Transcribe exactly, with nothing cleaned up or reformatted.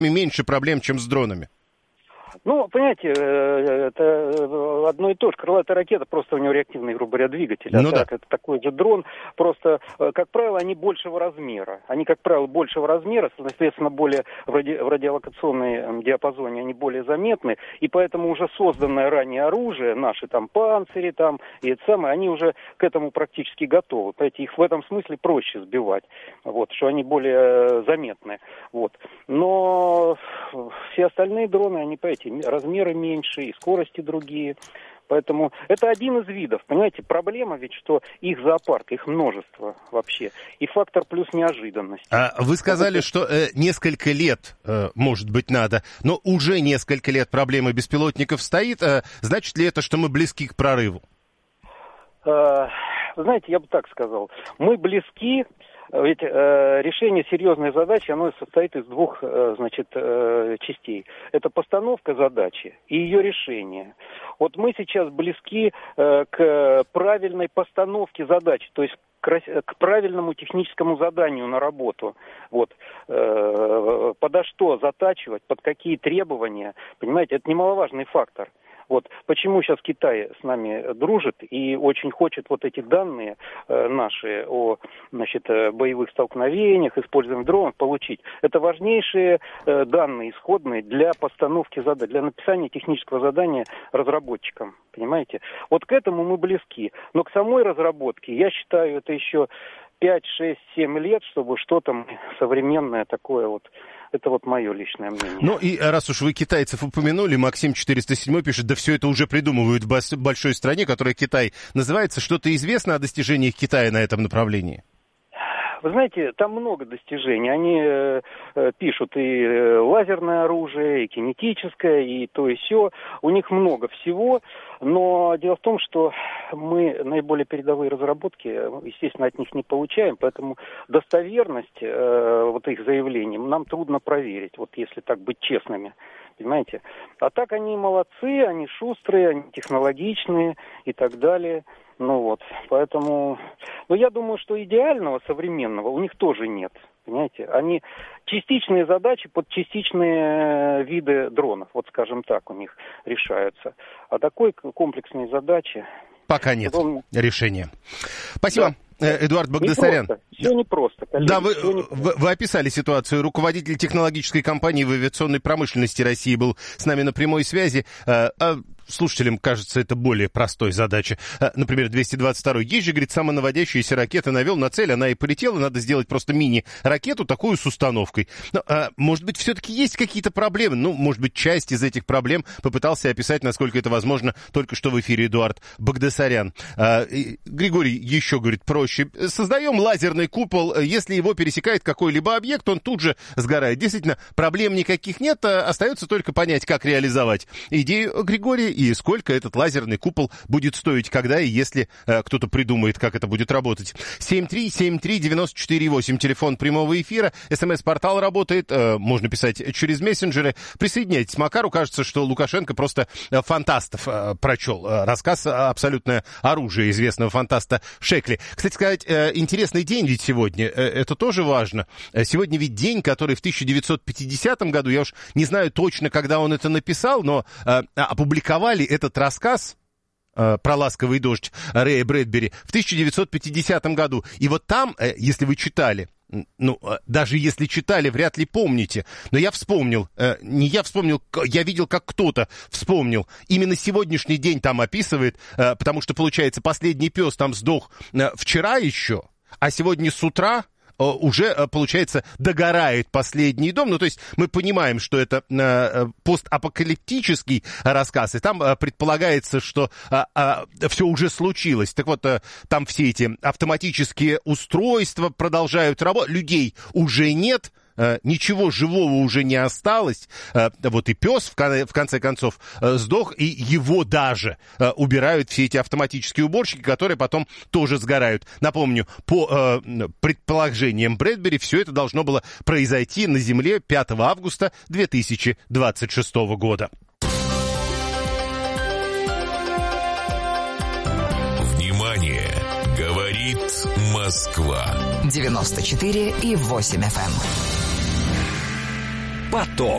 меньше проблем, чем с дронами? Ну, понимаете, это одно и то же. Крылатая ракета, просто у него реактивный, грубо говоря, двигатель. Ну, а да. так, это такой же дрон. Просто, как правило, они большего размера. Они, как правило, большего размера, соответственно, более в, ради, в радиолокационной диапазоне они более заметны. И поэтому уже созданное ранее оружие, наши там панцири там, и это самое, они уже к этому практически готовы. Понимаете, их в этом смысле проще сбивать. Вот, что они более заметны. Вот. Но все остальные дроны, они, понимаете, размеры меньше и скорости другие. Поэтому это один из видов. Понимаете, проблема ведь, что их зоопарк, их множество вообще. И фактор плюс неожиданность. А вы сказали, это... что э, несколько лет, э, может быть, надо, но уже несколько лет проблема беспилотников стоит. Э, значит ли это, что мы близки к прорыву? Э, знаете, я бы так сказал. Мы близки. Ведь э, решение серьезной задачи, оно состоит из двух, э, значит, э, частей. Это постановка задачи и ее решение. Вот мы сейчас близки э, к правильной постановке задачи, то есть к, к правильному техническому заданию на работу. Вот. Э, подо что затачивать, под какие требования, понимаете, это немаловажный фактор. Вот почему сейчас Китай с нами дружит и очень хочет вот эти данные э, наши о, значит, боевых столкновениях, использованных дронов получить. Это важнейшие э, данные исходные для постановки задач, для написания технического задания разработчикам. Понимаете? Вот к этому мы близки. Но к самой разработке, я считаю, это еще пять, шесть, семь лет, чтобы что-то современное такое вот. Это вот мое личное мнение. Ну и раз уж вы китайцев упомянули, Максим четыреста семь пишет, да все это уже придумывают в большой стране, которая Китай называется. Что-то известно о достижениях Китая на этом направлении? Вы знаете, там много достижений. Они э, пишут и э, лазерное оружие, и кинетическое, и то, и сё. У них много всего. Но дело в том, что мы наиболее передовые разработки, естественно, от них не получаем. Поэтому достоверность э, вот их заявлений нам трудно проверить, вот если так быть честными. Понимаете? А так они молодцы, они шустрые, они технологичные и так далее. Ну вот, поэтому... Но я думаю, что идеального современного у них тоже нет. Понимаете? Они частичные задачи под частичные виды дронов, вот скажем так, у них решаются. А такой комплексной задачи... Пока нет потом... решения. Спасибо. Да. Эдуард Багдасарян. Все непросто, коллеги. Да, вы, не вы, вы описали ситуацию. Руководитель технологической компании в авиационной промышленности России был с нами на прямой связи. А слушателям кажется, это более простой задача. Например, двести двадцать второй. Есть же, говорит, самонаводящаяся ракета, навел на цель, она и полетела. Надо сделать просто мини-ракету такую с установкой. Но, а, может быть, все-таки есть какие-то проблемы? Ну, может быть, часть из этих проблем попытался описать, насколько это возможно, только что в эфире Эдуард Багдасарян. А, Григорий еще говорит проще. Создаем лазерный купол, если его пересекает какой-либо объект, он тут же сгорает. Действительно, проблем никаких нет, остается только понять, как реализовать идею Григория и сколько этот лазерный купол будет стоить, когда и если э, кто-то придумает, как это будет работать. семь три семь три девять четыре восемь, телефон прямого эфира, СМС-портал работает, э, можно писать через мессенджеры. Присоединяйтесь. Макару кажется, что Лукашенко просто э, фантастов э, прочел. Э, рассказ «Абсолютное оружие» известного фантаста Шекли. Кстати сказать, э, интересный день ведь сегодня, э, это тоже важно. Э, сегодня ведь день, который в тысяча девятьсот пятидесятом году, я уж не знаю точно, когда он это написал, но э, опубликовали этот рассказ э, про «Ласковый дождь» Рэя Брэдбери в тысяча девятьсот пятидесятом году. И вот там, э, если вы читали, ну, э, даже если читали, вряд ли помните, но я вспомнил, э, не я вспомнил, я видел, как кто-то вспомнил. Именно сегодняшний день там описывает, э, потому что, получается, последний пес там сдох э, вчера еще, а сегодня с утра уже, получается, догорает последний дом. Ну, то есть мы понимаем, что это э, постапокалиптический рассказ, и там э, предполагается, что э, э, все уже случилось. Так вот, э, там все эти автоматические устройства продолжают работать, людей уже нет, э, ничего живого уже не осталось. Э, вот и пес, в, кон- в конце концов, э, сдох, и его даже э, убирают все эти автоматические уборщики, которые потом тоже сгорают. Напомню, по э, предположениям Брэдбери, все это должно было произойти на Земле пятого августа две тысячи двадцать шестого года. Внимание! Говорит Москва. девяносто четыре и восемь эф эм. «Поток».